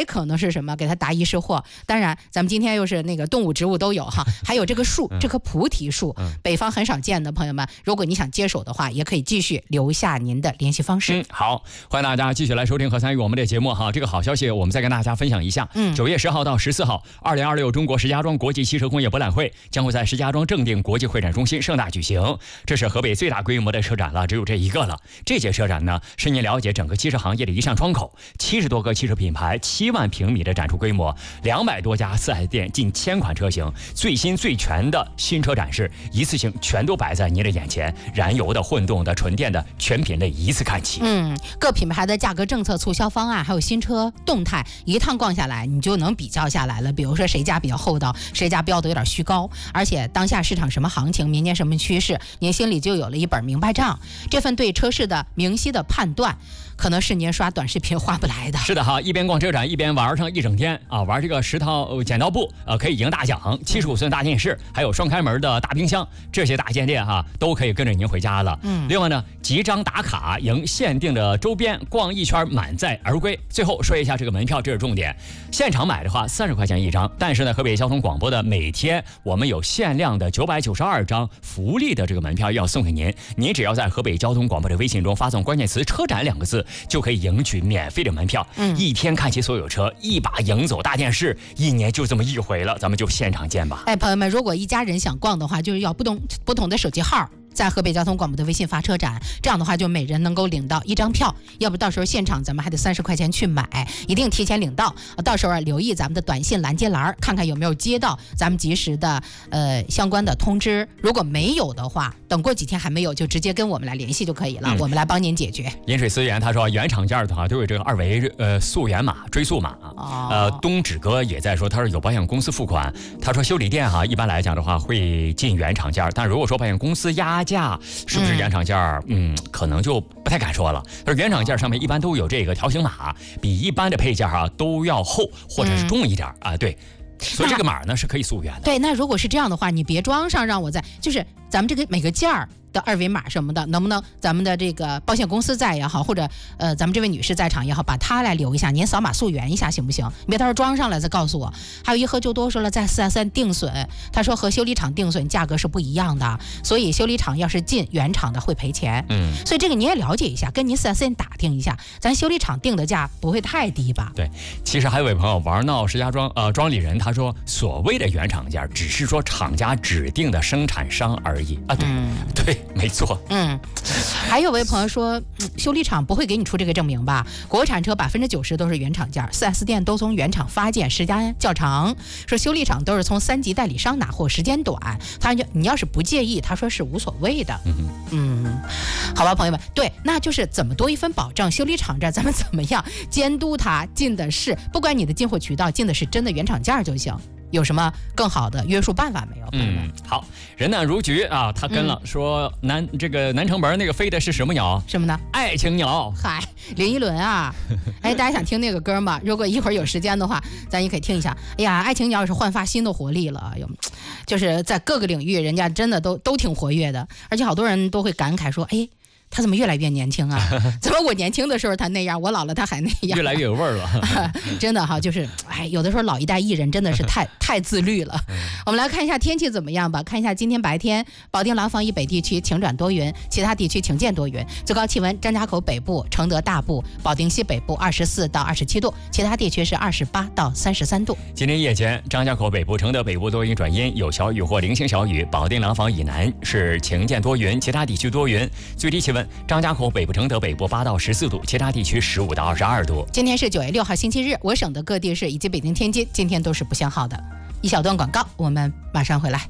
还可能是什么？给它答疑释惑。当然，咱们今天又是那个动物、植物都有哈，还有这个树，这棵菩提树，北方很少见的朋友们，如果你想接手的话，也可以继续留下您的联系方式。 好，欢迎大家继续来收听和参与我们的节目哈。这个好消息，我们再跟大家分享一下。9月10号到14号，2026中国石家庄国际汽车工业博览会将会在石家庄正定国际会展中心盛大举行。这是河北最大规模的车展了，只有这一个了。这届车展呢，是您了解整个汽车行业的一扇窗口，70多个汽车品牌，7万平米的展出规模，200多家4S店，近1000款车型，最新最全的新车展示，一次性全都摆在您的眼前，燃油的、混动的、纯电的，全品类一次看齐。 各品牌的价格政策、促销方案，还有新车动态，一趟逛下来，你就能比较下来了。比如说谁家比较厚道，谁家标的有点虚高，而且当下市场什么行情，明年什么趋势，您心里就有了一本明白账。这份对车市的明晰的判断，可能是您刷短视频画不来的。 是的哈，一边逛车展一边玩上一整天啊，玩这个10套剪刀布，可以赢大奖，75寸大电视，还有双开门的大冰箱，这些大件店哈都可以跟着您回家了。另外呢，集章打卡赢限定的周边，逛一圈满载而归。最后说一下这个门票，这是重点。现场买的话30块钱一张，但是呢，河北交通广播的每天我们有限量的992张福利的这个门票要送给您，您只要在河北交通广播的微信中发送关键词车展2个字，就可以赢取免费的门票，一天看齐所有车，一把赢走大电视，一年就这么一回了，咱们就现场见吧。 朋友们，如果一家人想逛的话，就是要不同的手机号，在河北交通广播的微信发车展，这样的话就每人能够领到1张票，要不到时候现场咱们还得30块钱去买，一定提前领到。到时候留意咱们的短信拦截栏，看看有没有接到咱们及时的相关的通知。如果没有的话，等过几天还没有，就直接跟我们来联系就可以了，我们来帮您解决。 饮水思源他说，原厂件的话都有这个2维溯源码、追溯码。东指哥也在说，他说有保险公司付款，他说修理店哈一般来讲的话会进原厂件，但如果说保险公司压价是不是原厂件可能就不太敢说了。而原厂件上面一般都有这个条形码，比一般的配件都要厚或者是重一点啊。对，所以这个码呢是可以溯源的。 对，那如果是这样的话，你别装上，让我在就是咱们这个每个件儿的2维码什么的，能不能咱们的这个保险公司在也好，或者咱们这位女士在场也好，把它来留一下，您扫码溯源一下行不行？你别到时候装上来再告诉我。还有一喝就多说了，在4S店定损，他说和修理厂定损价格是不一样的，所以修理厂要是进原厂的会赔钱。所以这个你也了解一下，跟您4S店打听一下，咱修理厂定的价不会太低吧？ 对，其实还有位朋友玩闹石家庄庄里人，他说所谓的原厂件只是说厂家指定的生产商而已啊。对，没错。 还有位朋友说，修理厂不会给你出这个证明吧？国产车90%都是原厂件，4S店都从原厂发件，时间较长。说修理厂都是从3级代理商拿货，时间短。你要是不介意，他说是无所谓的。好吧，朋友们，对，那就是怎么多一份保障？修理厂这咱们怎么样监督它进的是，不管你的进货渠道进的是真的原厂件就行。有什么更好的约束办法没有？ 好，人暖如菊啊，他跟了说南城门那个飞的是什么鸟？ 什么呢？ 爱情鸟。 嗨，林依轮啊！大家想听那个歌吗？如果一会儿有时间的话，咱也可以听一下。哎呀，爱情鸟也是焕发新的活力了，就是在各个领域，人家真的都挺活跃的，而且好多人都会感慨说，哎。他怎么越来越年轻啊？怎么我年轻的时候他那样，我老了他还那样？ 越来越有味儿了。 真的哈，就是有的时候老一代艺人真的是太自律了。我们来看一下天气怎么样吧。看一下今天白天，保定廊坊以北地区晴转多云，其他地区晴见多云。最高气温，张家口北部、承德大部、保定西北部24到27度，其他地区是28到33度。 今天夜间，张家口北部、承德北部多云转阴，有小雨或零星小雨；保定廊坊以南是晴见多云，其他地区多云。最低气温。张家口北部、承德北部8到14度，其他地区15到22度。 今天是9月6号星期日，我省的各地市以及北京、天津今天都是不限号的。一小段广告，我们马上回来。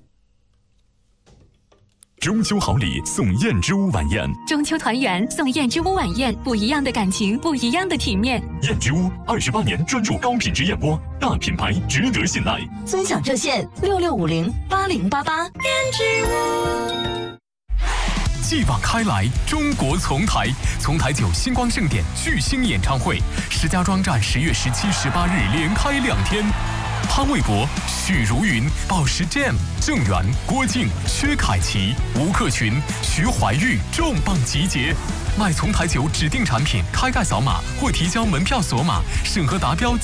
中秋好礼送燕之屋晚宴， 中秋团圆送燕之屋晚宴，不一样的感情，不一样的体面。 燕之屋28年专注高品质燕窝，大品牌值得信赖。 尊享热线66508088。燕之屋。 继往开来，中国丛台9星光盛典巨星演唱会，石家庄站10月17、18日连开2天。潘玮柏、许茹芸、宝石 Jam、郑源、郭靖、薛凯琪、吴克群、徐怀钰重磅集结。买丛台9指定产品，开盖扫码或提交门票锁码，审核达标